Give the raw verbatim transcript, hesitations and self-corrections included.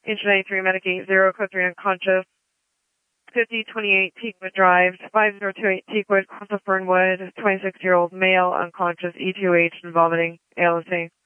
Inch ninety-three, Medic eight zero, code three unconscious. fifty twenty-eight Teakwood Drive, five zero two eight Teakwood, Cross of Fernwood, twenty-six-year-old male, unconscious, E two H and vomiting, A L S A.